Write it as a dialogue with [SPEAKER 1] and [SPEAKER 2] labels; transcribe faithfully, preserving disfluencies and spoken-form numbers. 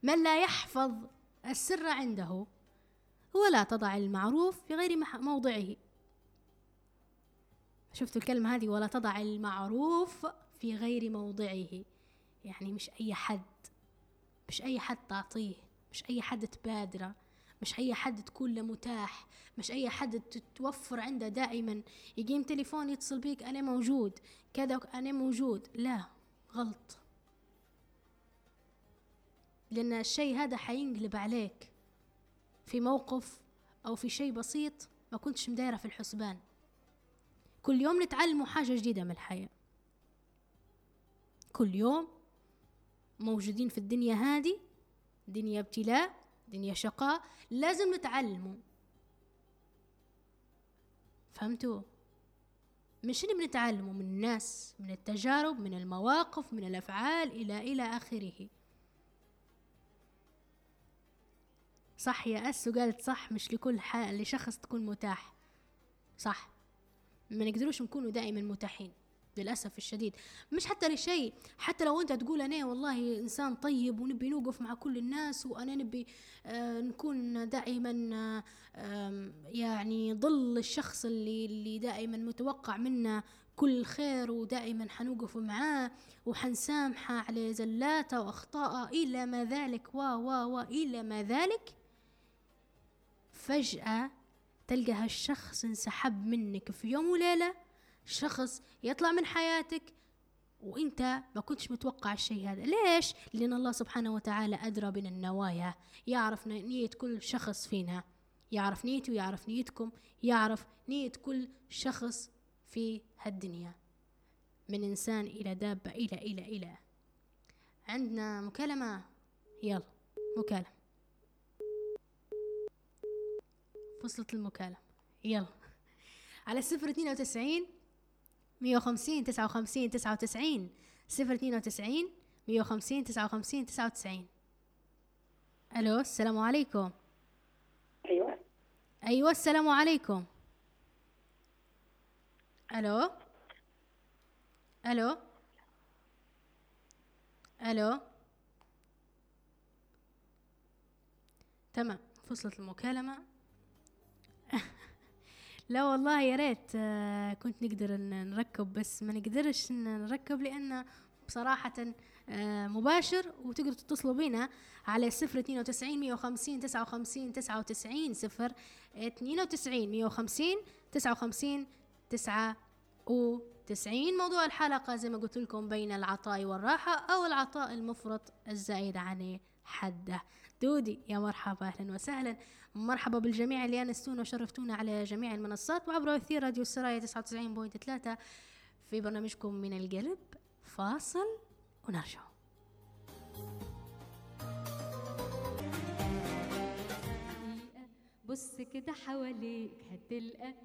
[SPEAKER 1] من لا يحفظ السر عنده ولا تضع المعروف في غير موضعه. شفتوا الكلمة هذه؟ ولا تضع المعروف في غير موضعه، يعني مش أي حد، مش أي حد تعطيه، مش أي حد تبادره، مش أي حد تكون له متاح، مش أي حد تتوفر عنده دائما يقيم تليفون يتصل بيك أنا موجود كذا أنا موجود. لا، غلط، لأن الشيء هذا حينقلب عليك في موقف أو في شيء بسيط ما كنتش مدايرة في الحسبان. كل يوم نتعلم حاجة جديدة من الحياة، كل يوم موجودين في الدنيا هذه، دنيا ابتلاء، دنيا شقاء، لازم نتعلمه. فهمتوا؟ مش اللي بنتعلمه من الناس، من التجارب، من المواقف، من الأفعال، إلى إلى آخره. صح يا أسو قالت صح، مش لكل حال لشخص تكون متاح. صح، ما نقدروش نكونوا دائما متاحين للأسف الشديد، مش حتى لشيء. حتى لو أنت تقول أنا والله إنسان طيب ونبي نوقف مع كل الناس وأنا نبي آه نكون دائما آه يعني ضل الشخص اللي, اللي دائما متوقع منا كل خير، ودائما حنوقف معاه وحنسامحه على زلاته وأخطاءه إلى ما ذلك و و و إلى ما ذلك، فجأة تلقى هالشخص انسحب منك في يوم وليلة. شخص يطلع من حياتك وانت ما كنتش متوقع الشيء هذا. ليش؟ لأن الله سبحانه وتعالى أدرى بين النوايا، يعرف نية كل شخص فينا، يعرف نيته، يعرف نيتكم، يعرف نية كل شخص في هالدنيا، من إنسان إلى دابة إلى إلى إلى. عندنا مكالمة، يلا مكالمة، فصلت المكالمة، يلا على صفر اثنين وتسعين مية وخمسين تسعة وخمسين تسعة وتسعين، صفر اثنين وتسعين مية وخمسين تسعة وخمسين تسعة وتسعين. ألو، السلام عليكم.
[SPEAKER 2] أيوة
[SPEAKER 1] أيوة السلام عليكم. ألو ألو ألو تمام، فصلت المكالمة. لا والله يا ريت كنت نقدر نركب، بس ما نقدرش نركب لأن بصراحة مباشر، وتقدروا تتصلوا بينا على صفر اثنين وتسعين مية وخمسين تسعة وخمسين تسعة وتسعين، صفر اثنين وتسعين مية وخمسين تسعة وخمسين تسعة وتسعين. موضوع الحلقة زي ما قلت لكم بين العطاء والراحة أو العطاء المفرط الزائد عن حده. دودي يا مرحبا، أهلا وسهلا، مرحبا بالجميع اللي أنستونا وشرفتونا على جميع المنصات وعبر أثير راديو السرايا تسعة وتسعين فاصلة ثلاثة في برنامجكم من القلب. فاصل ونرجع.
[SPEAKER 3] بص كده حواليك هتلقى